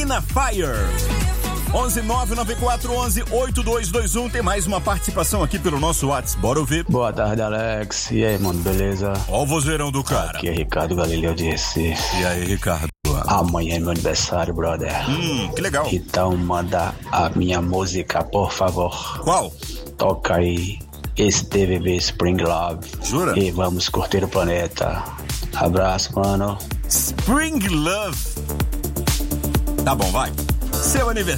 Nina Fire. 11994118221. Tem mais uma participação aqui pelo nosso WhatsApp. Bora ouvir. Boa tarde, Alex. E aí, mano, beleza? Ó o vozeirão do cara. Aqui é Ricardo Galileu de Recife. E aí, Ricardo? Amanhã é meu aniversário, brother. Que legal. Então manda a minha música, por favor. Qual? Toca aí esse TVB Spring Love. Jura? E vamos curtir o planeta. Abraço, mano. Spring Love. Tá bom, vai. Seu aniversário.